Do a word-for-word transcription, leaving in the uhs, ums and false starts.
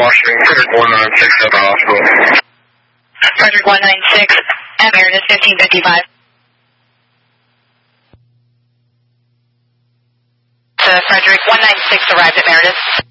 Washington, Frederick one nine six at the hospital. Frederick one nine six at Meredith, fifteen fifty-five. Uh, Frederick one nine six arrived at Meredith.